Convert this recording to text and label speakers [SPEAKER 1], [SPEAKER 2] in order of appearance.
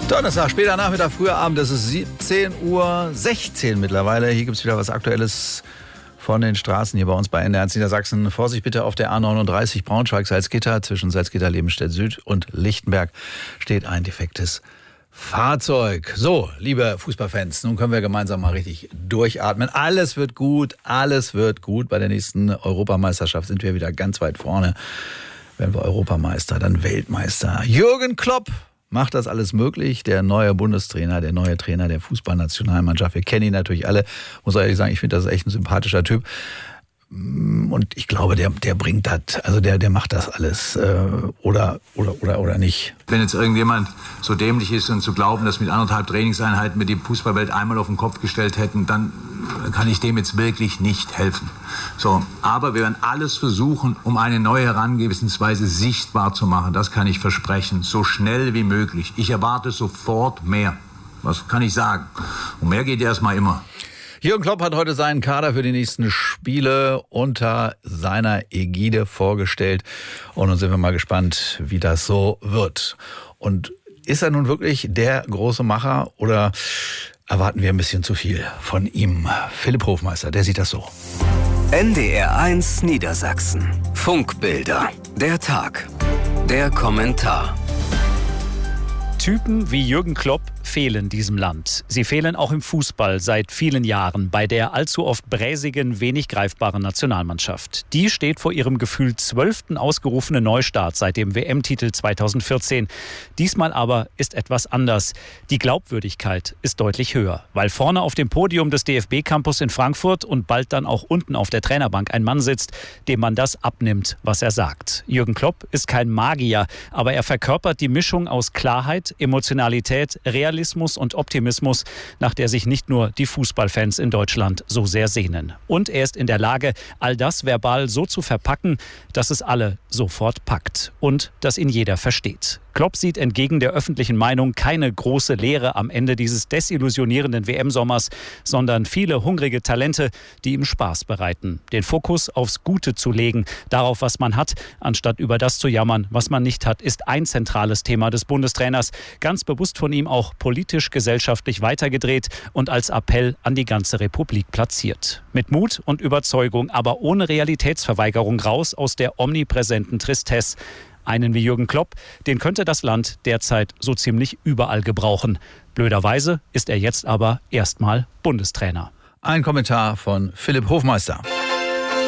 [SPEAKER 1] Donnerstag, später Nachmittag, früher Abend, das ist 17:16 Uhr mittlerweile. Hier gibt es wieder was Aktuelles von den Straßen hier bei uns bei NDR Niedersachsen. Vorsicht bitte auf der A39 Braunschweig-Salzgitter. Zwischen Salzgitter-Lebenstedt-Süd und Lichtenberg steht ein defektes Fahrzeug. So, liebe Fußballfans, nun können wir gemeinsam mal richtig durchatmen. Alles wird gut, alles wird gut. Bei der nächsten Europameisterschaft sind wir wieder ganz weit vorne. Werden wir Europameister, dann Weltmeister. Jürgen Klopp macht das alles möglich. Der neue Bundestrainer, der neue Trainer der Fußballnationalmannschaft. Wir kennen ihn natürlich alle. Muss ehrlich sagen, ich finde, das ist echt ein sympathischer Typ. Und ich glaube, der bringt das, also der macht das alles. Oder nicht.
[SPEAKER 2] Wenn jetzt irgendjemand so dämlich ist und zu glauben, dass mit 1,5 Trainingseinheiten wir die Fußballwelt einmal auf den Kopf gestellt hätten, dann kann ich dem jetzt wirklich nicht helfen. So, aber wir werden alles versuchen, um eine neue Herangehensweise sichtbar zu machen. Das kann ich versprechen, so schnell wie möglich. Ich erwarte sofort mehr. Was kann ich sagen? Und mehr geht erstmal immer.
[SPEAKER 1] Jürgen Klopp hat heute seinen Kader für die nächsten Spiele unter seiner Ägide vorgestellt. Und nun sind wir mal gespannt, wie das so wird. Und ist er nun wirklich der große Macher oder erwarten wir ein bisschen zu viel von ihm? Philipp Hofmeister, der sieht das so.
[SPEAKER 3] NDR 1 Niedersachsen. Funkbilder. Der Tag. Der Kommentar.
[SPEAKER 4] Typen wie Jürgen Klopp fehlen diesem Land. Sie fehlen auch im Fußball seit vielen Jahren bei der allzu oft bräsigen, wenig greifbaren Nationalmannschaft. Die steht vor ihrem gefühlt 12. ausgerufenen Neustart seit dem WM-Titel 2014. Diesmal aber ist etwas anders. Die Glaubwürdigkeit ist deutlich höher, weil vorne auf dem Podium des DFB-Campus in Frankfurt und bald dann auch unten auf der Trainerbank ein Mann sitzt, dem man das abnimmt, was er sagt. Jürgen Klopp ist kein Magier, aber er verkörpert die Mischung aus Klarheit, Emotionalität, Realismus und Optimismus, nach der sich nicht nur die Fußballfans in Deutschland so sehr sehnen. Und er ist in der Lage, all das verbal so zu verpacken, dass es alle sofort packt und dass ihn jeder versteht. Klopp sieht entgegen der öffentlichen Meinung keine große Leere am Ende dieses desillusionierenden WM-Sommers, sondern viele hungrige Talente, die ihm Spaß bereiten. Den Fokus aufs Gute zu legen, darauf, was man hat, anstatt über das zu jammern, was man nicht hat, ist ein zentrales Thema des Bundestrainers. Ganz bewusst von ihm auch politisch-gesellschaftlich weitergedreht und als Appell an die ganze Republik platziert. Mit Mut und Überzeugung, aber ohne Realitätsverweigerung raus aus der omnipräsenten Tristesse. Einen wie Jürgen Klopp, den könnte das Land derzeit so ziemlich überall gebrauchen. Blöderweise ist er jetzt aber erstmal Bundestrainer.
[SPEAKER 1] Ein Kommentar von Philipp Hofmeister.